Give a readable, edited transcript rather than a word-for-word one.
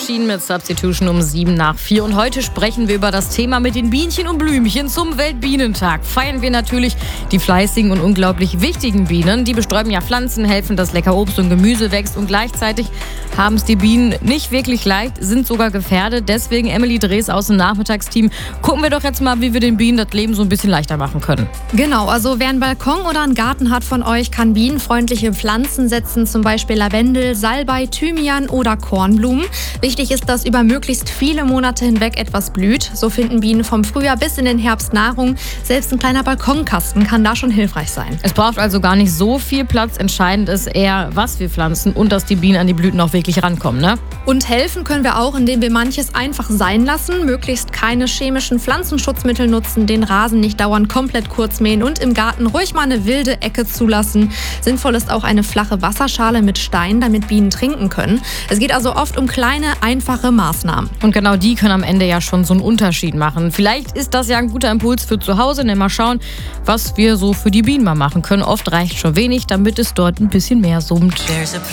Machine mit Substitution um 7:04. Und heute sprechen wir über das Thema mit den Bienchen und Blümchen zum Weltbienentag. Feiern wir natürlich die fleißigen und unglaublich wichtigen Bienen. Die bestäuben ja Pflanzen, helfen, dass lecker Obst und Gemüse wächst. Und gleichzeitig haben es die Bienen nicht wirklich leicht, sind sogar gefährdet. Deswegen, Emily Drees aus dem Nachmittagsteam, gucken wir doch jetzt mal, wie wir den Bienen das Leben so ein bisschen leichter machen können. Genau, also wer einen Balkon oder einen Garten hat von euch, kann bienenfreundliche Pflanzen setzen, zum Beispiel Lavendel, Salbei, Thymian oder Kornblumen. Wichtig ist, dass über möglichst viele Monate hinweg etwas blüht. So finden Bienen vom Frühjahr bis in den Herbst Nahrung. Selbst ein kleiner Balkonkasten kann da schon hilfreich sein. Es braucht also gar nicht so viel Platz. Entscheidend ist eher, was wir pflanzen und dass die Bienen an die Blüten auch wirklich rankommen, ne? Und helfen können wir auch, indem wir manches einfach sein lassen, möglichst keine chemischen Pflanzenschutzmittel nutzen, den Rasen nicht dauernd komplett kurz mähen und im Garten ruhig mal eine wilde Ecke zulassen. Sinnvoll ist auch eine flache Wasserschale mit Stein, damit Bienen trinken können. Es geht also oft um kleine, einfache Maßnahmen. Und genau die können am Ende ja schon so einen Unterschied machen. Vielleicht ist das ja ein guter Impuls für zu Hause. Mal schauen, was wir so für die Bienen mal machen können. Oft reicht schon wenig, damit es dort ein bisschen mehr summt.